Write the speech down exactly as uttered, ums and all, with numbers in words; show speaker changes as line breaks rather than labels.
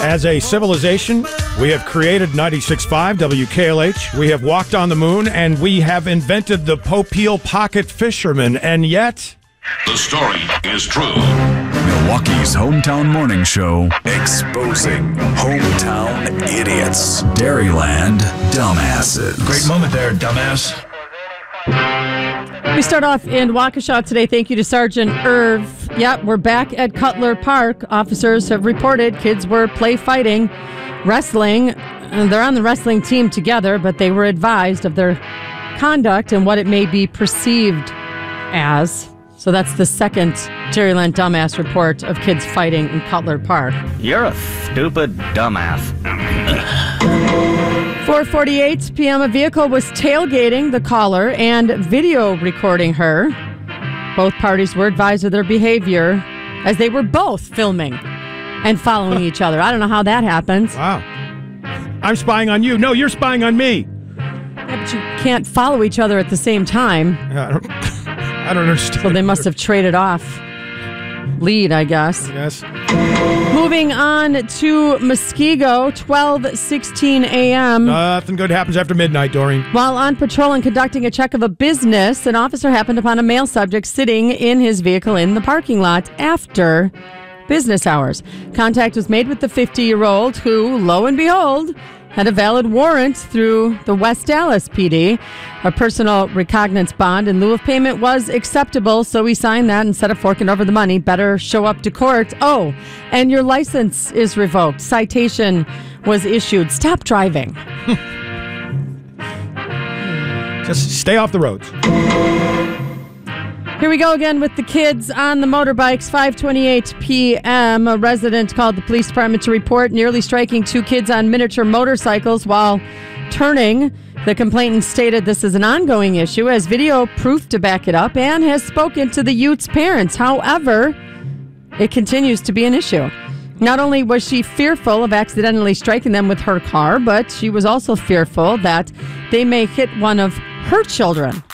As a civilization, we have created ninety-six point five W K L H. We have walked on the moon, and we have invented the Popeil pocket fisherman. And yet...
the story is true.
Milwaukee's hometown morning show, exposing hometown idiots. Dairyland dumbasses.
Great moment there, dumbass.
We start off in Waukesha today. Thank you to Sergeant Irv. Yep, we're back at Cutler Park. Officers have reported kids were play fighting, wrestling. And they're on the wrestling team together, but they were advised of their conduct and what it may be perceived as. So that's the second Dairyland dumbass report of kids fighting in Cutler Park.
You're a stupid dumbass.
four forty-eight p.m. a vehicle was tailgating the caller and video recording her. Both parties were advised of their behavior as they were both filming and following each other. I don't know how that happens.
Wow. I'm spying on you. No, you're spying on me.
Yeah, but you can't follow each other at the same time.
Yeah, I, don't, I don't understand.
So they must have traded off lead, I guess.
Yes.
Moving on to Muskego, twelve sixteen a.m.
Nothing good happens after midnight, Doreen.
While on patrol and conducting a check of a business, an officer happened upon a male subject sitting in his vehicle in the parking lot after business hours. Contact was made with the fifty-year-old who, lo and behold, had a valid warrant through the West Dallas P D. A personal recognizance bond in lieu of payment was acceptable, so he signed that instead of forking over the money. Better show up to court. Oh, and your license is revoked. Citation was issued. Stop driving.
Just stay off the roads.
Here we go again with the kids on the motorbikes. five twenty-eight p.m. A resident called the police department to report nearly striking two kids on miniature motorcycles while turning. The complainant stated this is an ongoing issue, has video proof to back it up, and has spoken to the youth's parents. However, it continues to be an issue. Not only was she fearful of accidentally striking them with her car, but she was also fearful that they may hit one of her children.